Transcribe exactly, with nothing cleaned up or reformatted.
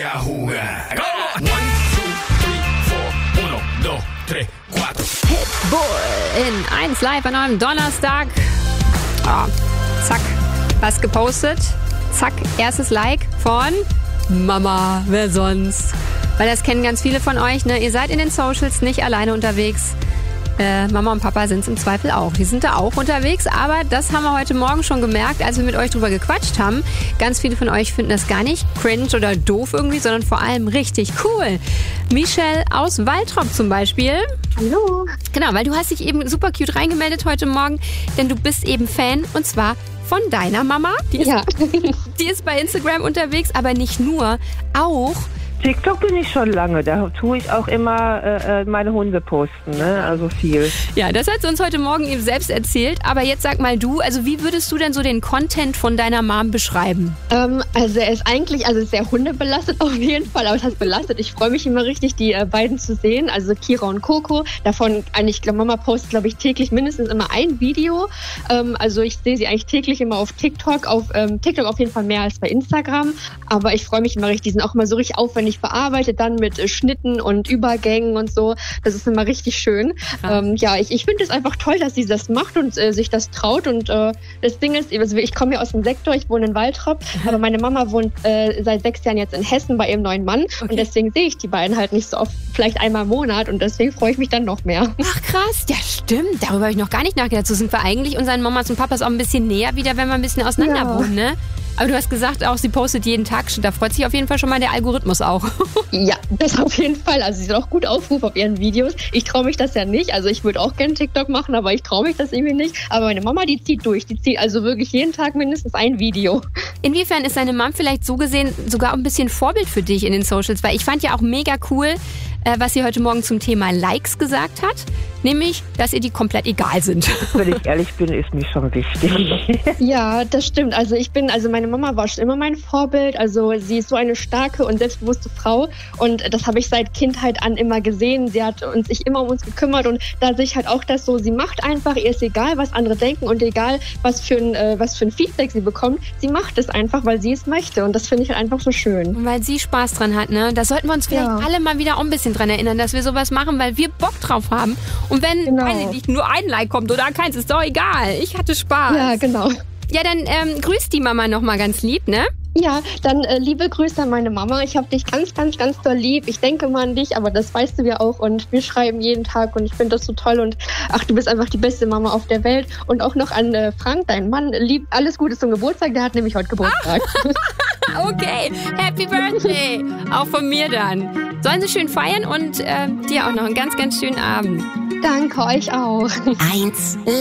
Yahoo! One, two, three, four, uno, dos, tres, cuatro. Pitbull in eins live an einem Donnerstag. Oh, zack, was gepostet. Zack, erstes Like von Mama, wer sonst? Weil das kennen ganz viele von euch, ne? Ihr seid in den Socials nicht alleine unterwegs. Äh, Mama und Papa sind es im Zweifel auch. Die sind da auch unterwegs, aber das haben wir heute Morgen schon gemerkt, als wir mit euch drüber gequatscht haben. Ganz viele von euch finden das gar nicht cringe oder doof irgendwie, sondern vor allem richtig cool. Michelle aus Waltrop zum Beispiel. Hallo. Genau, weil du hast dich eben super cute reingemeldet heute Morgen, denn du bist eben Fan und zwar von deiner Mama. Die ist, Ja. die ist bei Instagram unterwegs, aber nicht nur, auch TikTok bin ich schon lange, da tue ich auch immer äh, meine Hunde posten, ne? Also viel. Ja, das hat sie uns heute Morgen eben selbst erzählt. Aber jetzt sag mal du, also wie würdest du denn so den Content von deiner Mom beschreiben? Ähm, also er ist eigentlich also sehr hundebelastet auf jeden Fall, aber es heißt belastet. Ich freue mich immer richtig, die äh, beiden zu sehen, also Kira und Coco. Davon, eigentlich, ich glaube, Mama postet, glaube ich, täglich mindestens immer ein Video. Ähm, also ich sehe sie eigentlich täglich immer auf TikTok, auf ähm, TikTok auf jeden Fall mehr als bei Instagram. Aber ich freue mich immer richtig, die sind auch immer so richtig aufwendig bearbeitet, dann mit äh, Schnitten und Übergängen und so. Das ist immer richtig schön. Ähm, ja, ich, ich finde es einfach toll, dass sie das macht und äh, sich das traut. Und äh, das Ding ist, also ich komme ja aus dem Sektor, ich wohne in Waltrop, aber meine Mama wohnt äh, seit sechs Jahren jetzt in Hessen bei ihrem neuen Mann. Okay. Und deswegen sehe ich die beiden halt nicht so oft, vielleicht einmal im Monat. Und deswegen freue ich mich dann noch mehr. Ach krass, ja stimmt. Darüber habe ich noch gar nicht nachgedacht. So sind wir eigentlich unseren Mamas und Papas auch ein bisschen näher wieder, wenn wir ein bisschen auseinander Ja. wohnen, ne? Aber du hast gesagt auch, sie postet jeden Tag. Da freut sich auf jeden Fall schon mal der Algorithmus auch. Ja, das auf jeden Fall. Also sie hat auch gut Aufruf auf ihren Videos. Ich traue mich das ja nicht. Also ich würde auch gerne TikTok machen, aber ich traue mich das irgendwie nicht. Aber meine Mama, die zieht durch. Die zieht also wirklich jeden Tag mindestens ein Video. Inwiefern ist deine Mom vielleicht so gesehen sogar ein bisschen Vorbild für dich in den Socials? Weil ich fand ja auch mega cool, äh, was sie heute Morgen zum Thema Likes gesagt hat. Nämlich, dass ihr die komplett egal sind. Wenn ich ehrlich bin, ist mir schon wichtig. Ja, das stimmt. Also ich bin, also meine Mama war schon immer mein Vorbild. Also sie ist so eine starke und selbstbewusste Frau und das habe ich seit Kindheit an immer gesehen. Sie hat uns sich immer um uns gekümmert und da sehe ich halt auch das so, sie macht einfach, ihr ist egal, was andere denken und egal, was für ein, äh, was für ein Feedback sie bekommt. Sie macht es einfach, weil sie es möchte und das finde ich halt einfach so schön. Und weil sie Spaß dran hat, ne? Da sollten wir uns vielleicht Ja. alle mal wieder auch ein bisschen dran erinnern, dass wir sowas machen, weil wir Bock drauf haben. Und wenn, Genau. weiß ich nicht, nur ein Like kommt oder keins, ist doch egal. Ich hatte Spaß. Ja, genau. Ja, dann ähm, grüß die Mama nochmal ganz lieb, ne? Ja, dann äh, liebe Grüße an meine Mama. Ich habe dich ganz, ganz, ganz doll lieb. Ich denke mal an dich, aber das weißt du ja auch. Und wir schreiben jeden Tag und ich finde das so toll. Und ach, du bist einfach die beste Mama auf der Welt. Und auch noch an äh, Frank, deinen Mann. Lieb, alles Gute zum Geburtstag. Der hat nämlich heute Geburtstag. Okay, Happy Birthday. Auch von mir dann. Sollen sie schön feiern und äh, dir auch noch einen ganz, ganz schönen Abend. Danke euch auch. Eins